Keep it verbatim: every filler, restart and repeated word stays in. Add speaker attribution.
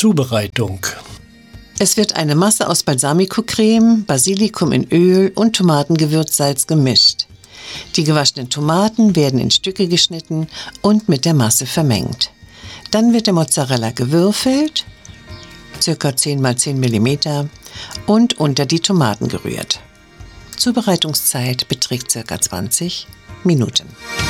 Speaker 1: Zubereitung.
Speaker 2: Es wird eine Masse aus Balsamico-Creme, Basilikum in Öl und Tomatengewürzsalz gemischt. Die gewaschenen Tomaten werden in Stücke geschnitten und mit der Masse vermengt. Dann wird der Mozzarella gewürfelt, ca. zehn mal zehn Millimeter, und unter die Tomaten gerührt. Zubereitungszeit beträgt ca. zwanzig Minuten.